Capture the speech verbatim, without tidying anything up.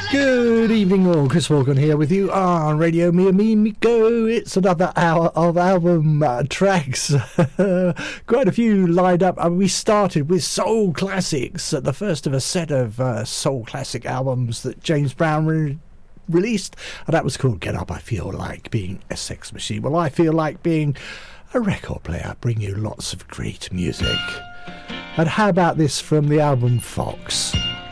Good evening all, Chris Morgan here with you on Radio Mia Miko. It's another hour of album uh, tracks. Quite a few lined up. I mean, we started with Soul Classics, uh, the first of a set of uh, Soul Classic albums that James Brown re- released, and that was called Get Up, I Feel Like Being a Sex Machine. Well, I feel like being a record player, bring you lots of great music. And how about this from the album Fox?